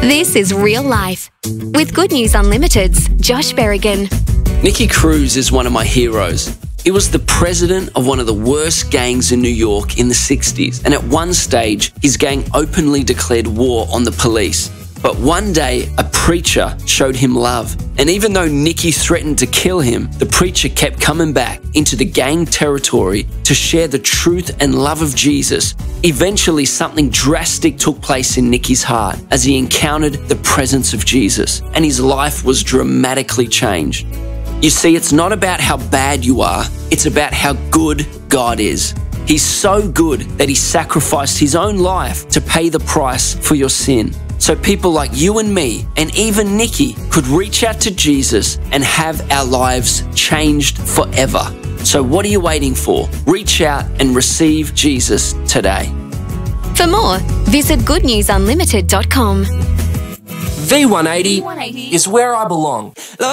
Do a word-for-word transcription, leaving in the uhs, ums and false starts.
This is Real Life with Good News Unlimited's Josh Berrigan. Nicky Cruz is one of my heroes. He was the president of one of the worst gangs in New York in the sixties, and at one stage, his gang openly declared war on the police. But one day, a preacher showed him love. And even though Nicky threatened to kill him, the preacher kept coming back into the gang territory to share the truth and love of Jesus. Eventually, something drastic took place in Nicky's heart as he encountered the presence of Jesus, and his life was dramatically changed. You see, it's not about how bad you are, it's about how good God is. He's so good that he sacrificed his own life to pay the price for your sin. So people like you and me, and even Nicky, could reach out to Jesus and have our lives changed forever. So what are you waiting for? Reach out and receive Jesus today. For more, visit good news unlimited dot com. V one eighty is where I belong.